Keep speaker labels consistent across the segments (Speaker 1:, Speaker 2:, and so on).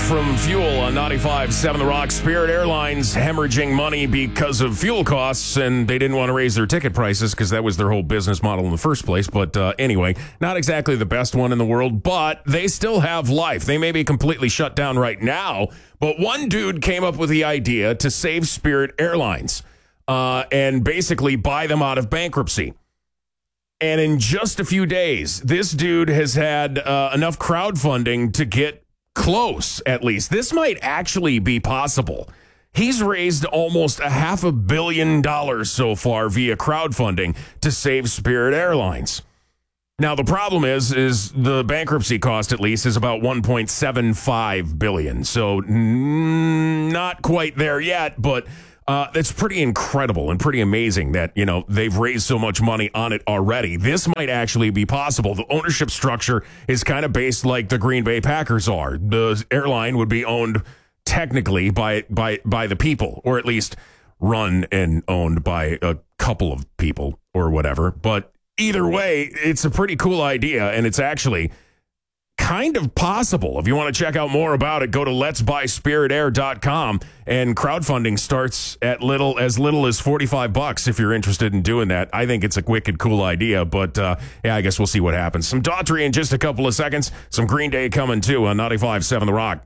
Speaker 1: from fuel on 95.7 The Rock. Spirit Airlines hemorrhaging money because of fuel costs, and they didn't want to raise their ticket prices because that was their whole business model in the first place. But anyway, not exactly the best one in the world, but they still have life. They may be completely shut down right now, but one dude came up with the idea to save Spirit Airlines and basically buy them out of bankruptcy. And in just a few days, this dude has had enough crowdfunding to get close, at least. This might actually be possible. He's raised almost $500 million so far via crowdfunding to save Spirit Airlines. Now, the problem is the bankruptcy cost, at least, is about $1.75 billion. So not quite there yet, but it's pretty incredible and pretty amazing that, you know, they've raised so much money on it already. This might actually be possible. The ownership structure is kind of based like the Green Bay Packers are. The airline would be owned technically by the people, or at least run and owned by a couple of people or whatever. But either way, it's a pretty cool idea, and it's actually kind of possible. If you want to check out more about it, go to letsbuyspiritair.com, and crowdfunding starts at as little as $45 if you're interested in doing that. I think it's a wicked cool idea, but yeah, I guess we'll see what happens. Some Daughtry in just a couple of seconds. Some Green Day coming too on 95.7 The Rock.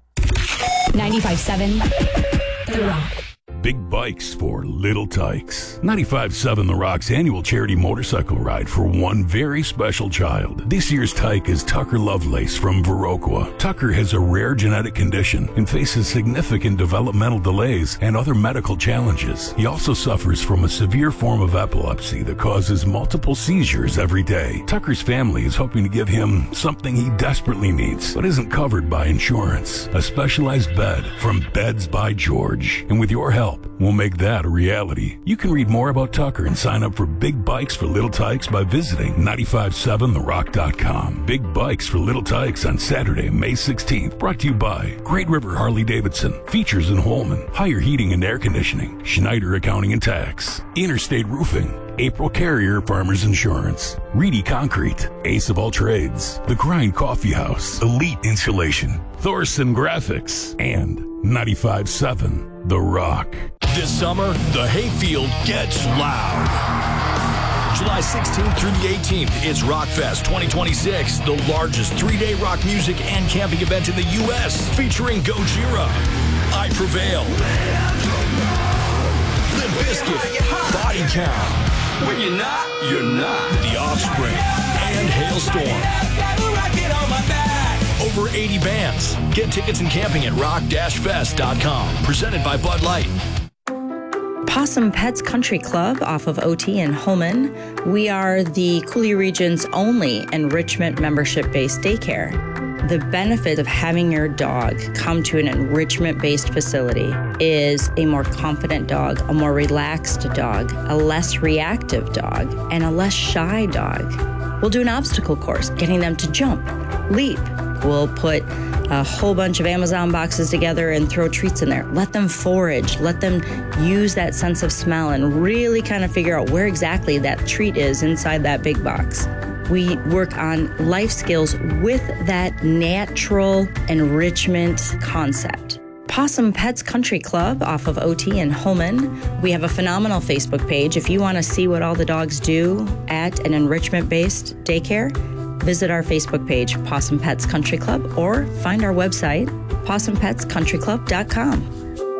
Speaker 2: 95.7 The Rock.
Speaker 3: Big bikes for little tykes. 95.7 The Rock's annual charity motorcycle ride for one very special child. This year's tyke is Tucker Lovelace from Viroqua. Tucker has a rare genetic condition and faces significant developmental delays and other medical challenges. He also suffers from a severe form of epilepsy that causes multiple seizures every day. Tucker's family is hoping to give him something he desperately needs, but isn't covered by insurance. A specialized bed from Beds by George. And with your help, we'll make that a reality. You can read more about Tucker and sign up for Big Bikes for Little Tykes by visiting 957therock.com. Big Bikes for Little Tykes on Saturday, May 16th. Brought to you by Great River Harley Davidson, Features in Holman, Higher Heating and Air Conditioning, Schneider Accounting and Tax, Interstate Roofing, April Carrier Farmers Insurance, Reedy Concrete, Ace of All Trades, The Grind Coffee House, Elite Insulation, Thorson Graphics, and 95.7 The Rock.
Speaker 4: This summer, the hayfield gets loud. July 16th through the 18th, it's Rockfest 2026, the largest 3-day rock music and camping event in the U.S., featuring Gojira, I Prevail, Limp Bizkit, Body Count, When You're Not, You're Not, The Offspring, and Hailstorm. Over 80 bands. Get tickets and camping at rock-fest.com. Presented by Bud Light.
Speaker 5: Possum Pets Country Club off of OT in Holman. We are the Coulee region's only enrichment membership-based daycare. The benefit of having your dog come to an enrichment-based facility is a more confident dog, a more relaxed dog, a less reactive dog, and a less shy dog. We'll do an obstacle course, getting them to jump, leap. We'll put a whole bunch of Amazon boxes together and throw treats in there. Let them forage. Let them use that sense of smell and really kind of figure out where exactly that treat is inside that big box. We work on life skills with that natural enrichment concept. Possum Pets Country Club off of OT in Holman. We have a phenomenal Facebook page. If you want to see what all the dogs do at an enrichment-based daycare, visit our Facebook page, Possum Pets Country Club, or find our website, PossumPetsCountryClub.com.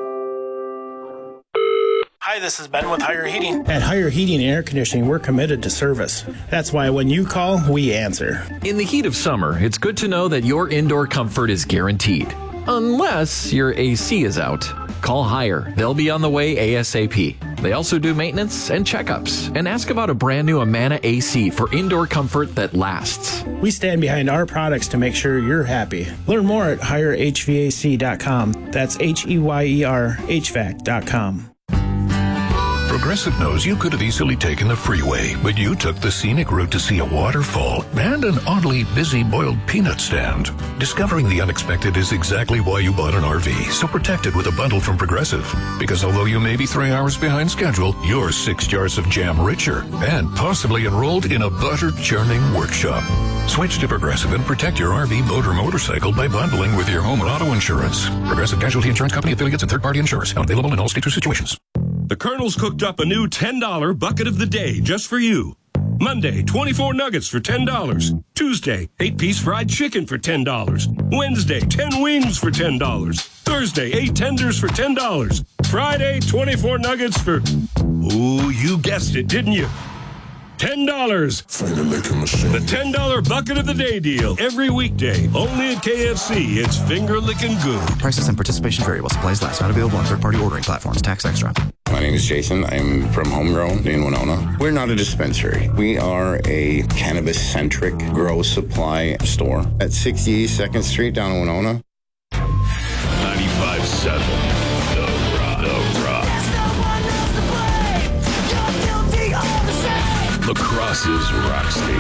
Speaker 6: Hi, this is Ben with Higher Heating.
Speaker 7: At Higher Heating and Air Conditioning, we're committed to service. That's why when you call, we answer.
Speaker 8: In the heat of summer, it's good to know that your indoor comfort is guaranteed. Unless your AC is out. Call Higher. They'll be on the way ASAP. They also do maintenance and checkups. And ask about a brand new Amana AC for indoor comfort that lasts.
Speaker 7: We stand behind our products to make sure you're happy. Learn more at HigherHVAC.com. That's HEYER HVAC.com.
Speaker 3: From
Speaker 2: Progressive knows you could have easily taken the freeway, but you took the scenic route to see a waterfall and an oddly busy boiled peanut stand. Discovering the unexpected is exactly why you bought an RV, so protect it with a bundle from Progressive. Because although you may be 3 hours behind schedule, you're 6 jars of jam richer and possibly enrolled in a butter-churning workshop. Switch to Progressive and protect your RV, boat, or motorcycle by bundling with your home and auto insurance. Progressive Casualty Insurance Company, affiliates, and third-party insurers. Not available in all states or situations.
Speaker 9: The Colonel's cooked up a new $10 bucket of the day just for you. Monday, 24 nuggets for $10. Tuesday, 8-piece fried chicken for $10. Wednesday, 10 wings for $10. Thursday, 8 tenders for $10. Friday, 24 nuggets for... Ooh, you guessed it, didn't you? $10.
Speaker 10: Finger licking machine.
Speaker 9: The $10 bucket of the day deal. Every weekday. Only at KFC. It's finger licking good.
Speaker 11: Prices and participation vary while supplies last. Not available on third-party ordering platforms. Tax extra.
Speaker 12: My name is Jason. I'm from Homegrown in Winona. We're not a dispensary. We are a cannabis-centric grow supply store at 60 2nd Street down in Winona.
Speaker 3: 95.7 The Rock. Lacrosse's rock station.